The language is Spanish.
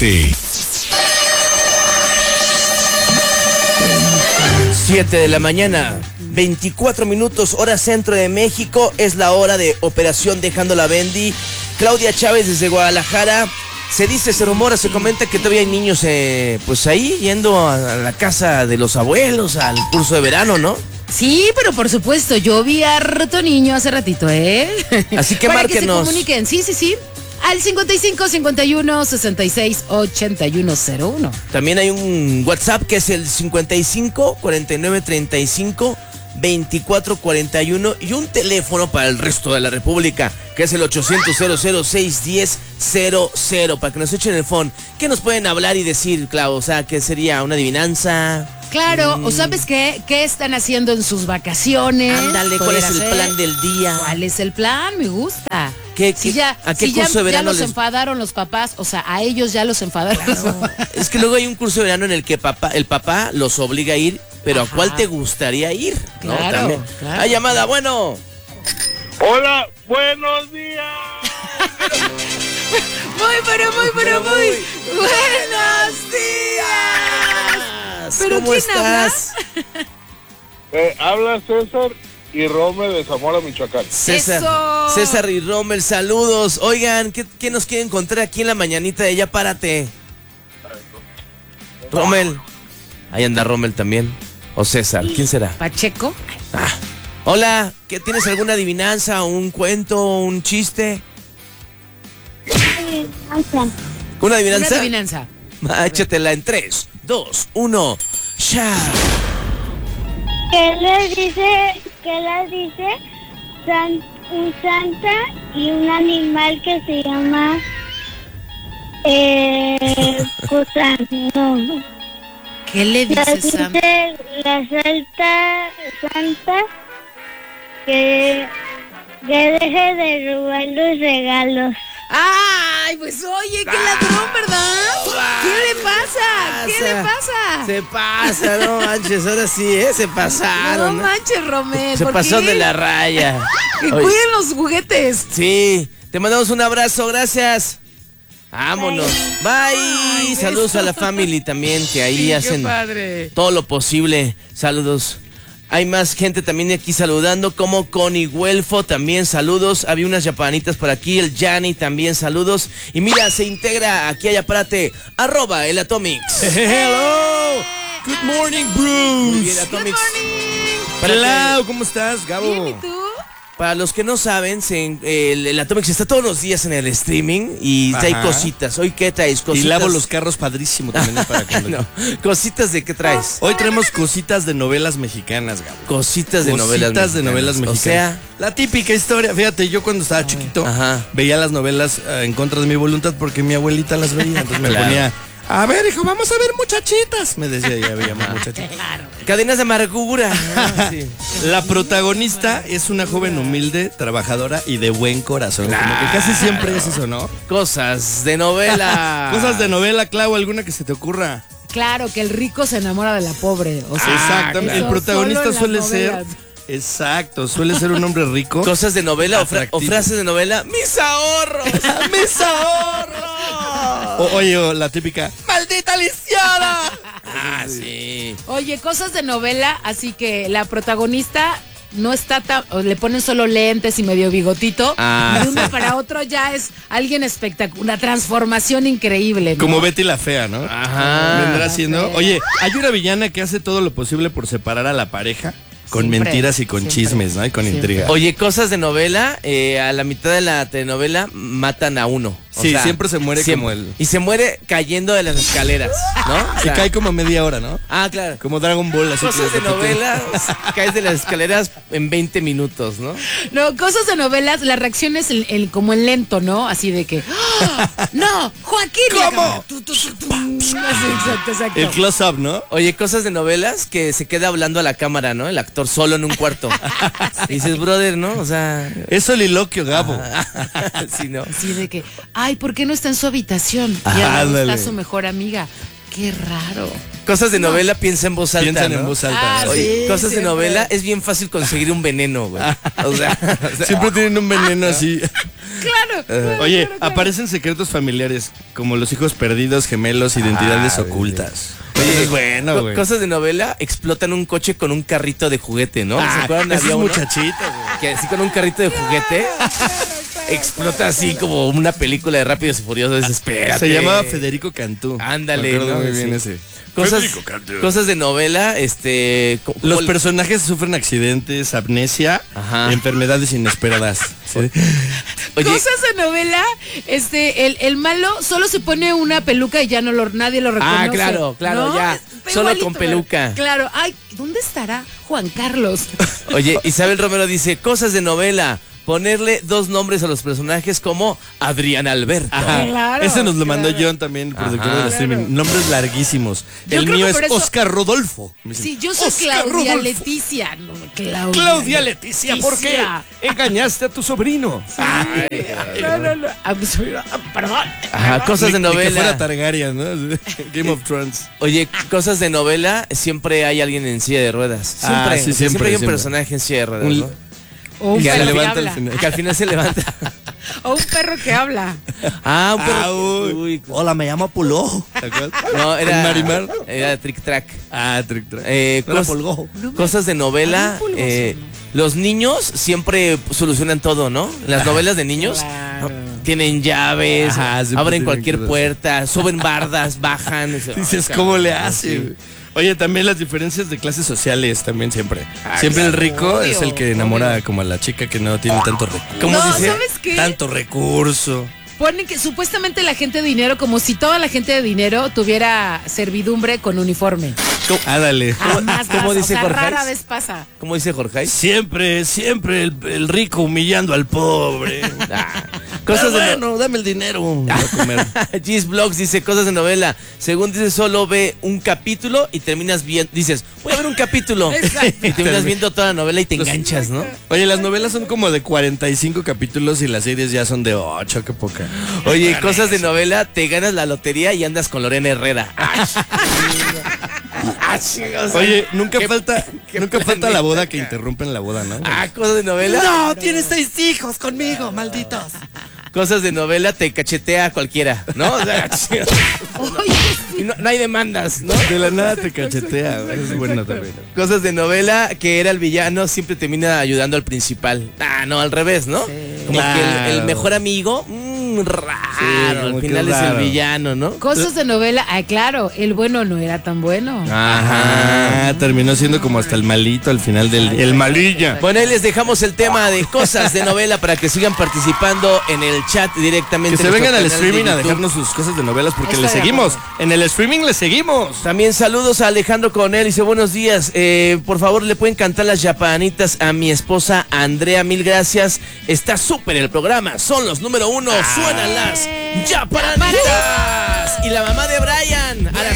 7. 7 de la mañana, 24 minutos, hora centro de México. Es la hora de Operación Dejando la Bendy. Claudia Chávez desde Guadalajara. Se dice, se rumora, se comenta que todavía hay niños pues ahí yendo a la casa de los abuelos al curso de verano, ¿no? Sí, pero por supuesto, yo vi harto niño hace ratito, Así que para márquenos. que se comuniquen, sí. Al 55 51 66 8101. También hay un WhatsApp que es el 55 49 35 24 41 y un teléfono para el resto de la República que es el 800 610 00 para que nos echen el phone. ¿Qué nos pueden hablar y decir, Clau? O sea, ¿qué sería? ¿Una adivinanza? Claro, o ¿sabes qué? ¿Qué están haciendo en sus vacaciones? Ándale, ¿cuál es el plan del día? ¿Cuál es el plan? Me gusta. ¿A qué curso de verano ya los enfadaron los papás, o sea, a ellos ya los enfadaron los papás. Es que luego hay un curso de verano en el que el papá los obliga a ir, pero Ajá. ¿a cuál te gustaría ir? ¿No? Claro, También. claro. Hay llamada, bueno. Hola, buenos días. Muy buenos días. ¿Pero ¿Cómo quién estás? Habla César y Rommel de Zamora, Michoacán. ¡Eso! César y Rommel, saludos. Oigan, ¿qué nos quieren encontrar aquí en la mañanita de Ya Párate? Rommel. Ahí anda Rommel también. O César, ¿quién será? Pacheco. Hola, ¿tienes alguna adivinanza, un cuento, un chiste? ¿Una adivinanza? Una adivinanza. Échatela en 3, 2, 1. ¡Ya! ¿Qué le dice un santa y un animal que se llama gusano? ¿Qué le dice Santa? La santa que deje de robar los regalos. Ay, pues oye, qué ladrón, ¿verdad? ¿Qué le pasa? ¿Qué le pasa? Se pasa, no manches, ahora sí, se pasaron. No manches, Romel. Se ¿por pasó qué? de la raya. Que Oye, cuiden los juguetes. sí, te mandamos un abrazo, gracias. Vámonos. Bye. Ay, Saludos beso. a la family también, que ahí Sí, hacen qué padre. todo lo posible. Saludos. Hay más gente también aquí saludando, como Connie Huelfo, también saludos. Había unas yapanitas por aquí, el Yanni también saludos. Y mira, se integra aquí a Yapárate, @el Atomics. Hello. Good morning, Muy bien, Bruce. Atomics. Clau, ¿cómo estás, Gabo? Bien, ¿y tú? Para los que no saben, el Atomics está todos los días en el streaming y trae Ajá. cositas. ¿Hoy qué traes? Y Cositas. lavo los carros padrísimo también para cuando... No, cositas de qué traes. Hoy traemos cositas de novelas mexicanas, Gabo. Cositas de novelas mexicanas. Cositas de novelas mexicanas. O sea, la típica historia. Fíjate, yo cuando estaba chiquito ajá. veía las novelas en contra de mi voluntad porque mi abuelita las veía. Entonces me Claro. ponía, a ver, hijo, vamos a ver muchachitas. Me decía, ya veíamos muchachitas. cadenas de amargura. Sí. La protagonista es una joven humilde, trabajadora y de buen corazón. Como que casi siempre es eso, ¿no? Cosas de novela. Cosas de novela, Clau, alguna que se te ocurra. Claro, que el rico se enamora de la pobre. O sea, Exactamente. eso El protagonista solo en suele las ser. novelas. Exacto, suele ser un hombre rico. Cosas de novela o Atractivo. frases de novela. ¡Mis ahorros! ¡Mis ahorros! Oye, la típica, ¡maldita lisiada! Ah, sí. Oye, cosas de novela, así que la protagonista no está tan, o le ponen solo lentes y medio bigotito. Ah, De uno para otro ya es alguien espectacular, una transformación increíble, ¿no? Como Betty la Fea, ¿no? Ajá. Vendrá siendo. Fea. Oye, hay una villana que hace todo lo posible por separar a la pareja con Siempre, mentiras y con siempre. chismes, ¿no? Y con Siempre. intriga. Oye, cosas de novela, a la mitad de la telenovela matan a uno. O Sí, siempre se muere como el- Y se muere cayendo de las escaleras, ¿no? O Se sea, cae como media hora, ¿no? Ah, claro. Como Dragon Ball, así Cosas que de novela, caes de las escaleras en 20 minutos, ¿no? No, cosas de novelas, la reacción es como en lento, ¿no? Así de que, ¡ah! ¡No! ¡Joaquín! ¿Cómo? Así, exacto. El close-up, ¿no? Oye, cosas de novelas que se queda hablando a la cámara, ¿no? El actor solo en un cuarto. Y dices, brother, ¿no? O sea... Es soliloquio, Gabo. sí, ¿no? Así de que, ay, ¿por qué no está en su habitación? Y Ah, al lado ándale. está su mejor amiga. Qué raro. Cosas de novela, piensa en voz alta. Piensan ¿no? en voz alta. Ah, Oye, sí, cosas de siempre. novela, es bien fácil conseguir un veneno, güey. O sea, Siempre tienen un veneno así. Claro. Oye, claro. aparecen secretos familiares como los hijos perdidos, gemelos, identidades ocultas. Oye, es bueno, güey. cosas de novela, explotan un coche con un carrito de juguete, ¿no? ¿Se acuerdan? Ese es Había uno muchachito, güey. que así con un carrito de juguete explota así como una película de Rápidos y Furiosos, desespérate. Se llamaba Federico Cantú. Ándale, Me acuerdo ¿no? muy bien Sí. ese. Cosas de novela, Los personajes sufren accidentes, amnesia, Ajá. enfermedades inesperadas. ¿Sí? Oye, Cosas de novela, el malo solo se pone una peluca y ya nadie lo reconoce. claro, ¿no? ya. Está Solo igualito, con peluca. pero- Claro. Ay, ¿dónde estará Juan Carlos? oye, Isabel Romero dice, cosas de novela, ponerle 2 nombres a los personajes como Adrián Alberto. Ajá. Claro, Ese nos lo mandó claro. John también, el productor Ajá. del streaming. Nombres larguísimos. Yo El creo mío que es por eso- Oscar Rodolfo. Me dicen, Sí, yo soy Oscar Claudia Rodolfo. Leticia. No, Claudia Leticia, ¿por qué? Leticia. Engañaste a tu sobrino. No. A mi sobrino, perdón. Ajá, cosas de Ni que fuera novela. Targaryen, ¿no? Game of Thrones. Oye, cosas de novela, siempre hay alguien en silla de ruedas. Siempre, Ah, sí, o sea, siempre, hay un siempre. personaje en silla de ruedas, Un- ¿no? O un Que se perro que levanta al habla. final. Que al final se levanta. O un perro que habla. Ah, un perro. uy. Uy, Hola, me llamo Pulo. ¿Te acuerdas? no, era. ¿El Marimar? Era Trick Track. Ah, Trick Track. No era Pulgojo. Cosas de novela. Ah, no, Pulgoso, Los niños siempre solucionan todo, ¿no? Las novelas de niños Claro. tienen llaves, Ajá, siempre abren tienen cualquier cosas. puerta, suben bardas, bajan. Dices, Ay, ¿cómo le cabrón, hace? sí. güey? Oye, también las diferencias de clases sociales también siempre. Siempre el rico obvio, es el que enamora como a la chica que no tiene tanto recurso. ¿Cómo No, dice? ¿sabes qué? Tanto recurso. Ponen que supuestamente la gente de dinero, como si toda la gente de dinero tuviera servidumbre con uniforme. Dale. Jamás cómo pasa, dice o sea, Jorge? rara vez pasa. ¿Cómo dice Jorge? Siempre el rico humillando al pobre. Cosas de bueno, dame el dinero. Voy a comer. Gis Vlogs dice cosas de novela. Según dice, solo ve un capítulo y terminas viendo. Dices, voy a ver un capítulo. Exacto. Y terminas viendo toda la novela y te enganchas, ¿no? Oye, las novelas son como de 45 capítulos y las series ya son de 8, qué poca. Oye, cosas de novela, te ganas la lotería y andas con Lorena Herrera. Oye, nunca qué- falta qué la planeta, boda que cara. interrumpen la boda, ¿no? Cosas de novela. No, tienes 6 hijos conmigo, malditos. Cosas de novela, te cachetea a cualquiera, ¿no? O sea, Oye, y no hay demandas, ¿no? De la nada te cachetea, güey. Es bueno también. Cosas de novela, que era el villano, siempre termina ayudando al principal. No, al revés, ¿no? Como que el Claro. mejor amigo, raro, como al que final es el raro. villano, ¿no? cosas de novela. Ay, claro, el bueno no era tan bueno. Ajá, terminó siendo como hasta el malito al final del el malilla. Bueno, ahí les dejamos el tema de cosas de novela para que sigan participando en el chat directamente. Que se en nuestro vengan al canal de streaming a YouTube. dejarnos sus cosas de novelas porque Estoy le de seguimos. acuerdo. En el streaming le seguimos. También saludos a Alejandro Coronel, dice buenos días, por favor le pueden cantar las yapanitas a mi esposa Andrea, mil gracias, está súper el programa, son los número 1, suenan las yapanitas. Y la mamá de Brian, a las